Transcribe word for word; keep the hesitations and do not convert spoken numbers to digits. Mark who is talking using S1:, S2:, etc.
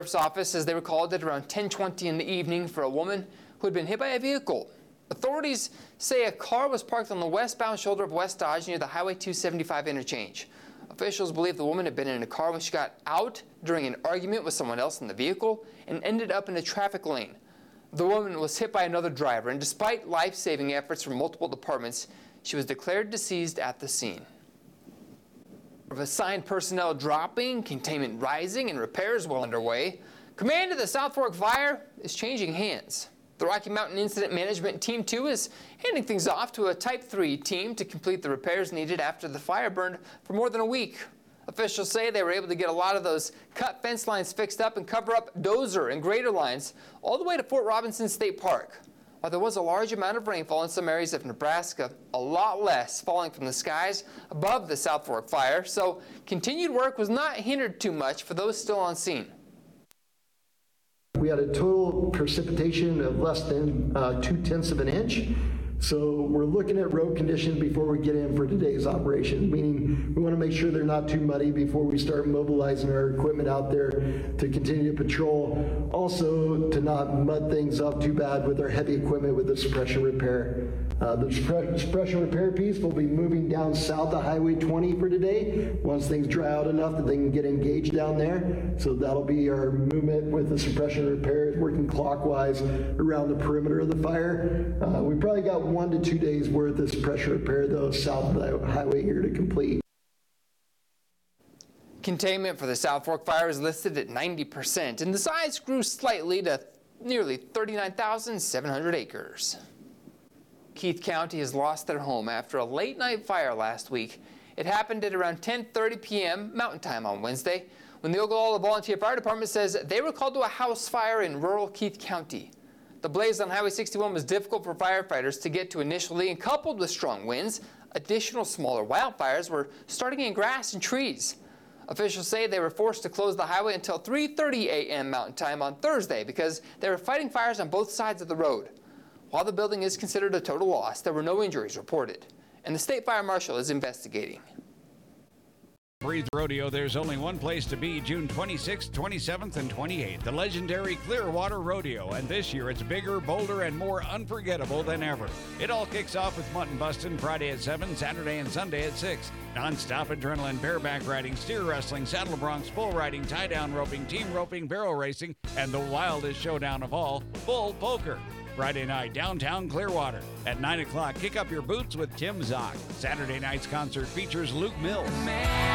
S1: Sheriff's office says they were called at around ten twenty in the evening for a woman who had been hit by a vehicle. Authorities say a car was parked on the westbound shoulder of West Dodge near the Highway two seventy-five interchange. Officials believe the woman had been in a car when she got out during an argument with someone else in the vehicle and ended up in a traffic lane. The woman was hit by another driver, and despite life-saving efforts from multiple departments, she was declared deceased at the scene. With assigned personnel dropping, containment rising, and repairs well underway, command of the South Fork Fire is changing hands. The Rocky Mountain Incident Management Team two is handing things off to a Type three team to complete the repairs needed after the fire burned for more than a week. Officials say they were able to get a lot of those cut fence lines fixed up and cover up dozer and grader lines all the way to Fort Robinson State Park. While there was a large amount of rainfall in some areas of Nebraska, a lot less falling from the skies above the South Fork Fire, so continued work was not hindered too much for those still on scene.
S2: We had a total precipitation of less than uh, two tenths of an inch. So we're looking at road conditions before we get in for today's operation, meaning we want to make sure they're not too muddy before we start mobilizing our equipment out there to continue to patrol. Also, to not mud things up too bad with our heavy equipment with the suppression repair. Uh, the suppression repair piece will be moving down south of Highway twenty for today once things dry out enough that they can get engaged down there. So that'll be our movement with the suppression repair, working clockwise around the perimeter of the fire. Uh, we probably got one to two days worth of suppression repair though south of the highway here to complete.
S1: Containment for the South Fork Fire is listed at ninety percent, and the size grew slightly to nearly thirty-nine thousand seven hundred acres. Keith County has lost their home after a late night fire last week. It happened at around ten thirty p m Mountain Time on Wednesday, when the Ogallala Volunteer Fire Department says they were called to a house fire in rural Keith County. The blaze on Highway sixty-one was difficult for firefighters to get to initially, and coupled with strong winds, additional smaller wildfires were starting in grass and trees. Officials say they were forced to close the highway until three thirty a m Mountain Time on Thursday because they were fighting fires on both sides of the road. While the building is considered a total loss, there were no injuries reported, and the State Fire Marshal is investigating.
S3: Breathe Rodeo, there's only one place to be June twenty-sixth, twenty-seventh, and twenty-eighth, the legendary Clearwater Rodeo, and this year it's bigger, bolder, and more unforgettable than ever. It all kicks off with mutton busting Friday at seven, Saturday and Sunday at six. Non-stop adrenaline, bareback riding, steer wrestling, saddle broncs, bull riding, tie-down roping, team roping, barrel racing, and the wildest showdown of all, bull poker. Friday night, downtown Clearwater. At nine o'clock, kick up your boots with Tim Zock. Saturday night's concert features Luke Mills.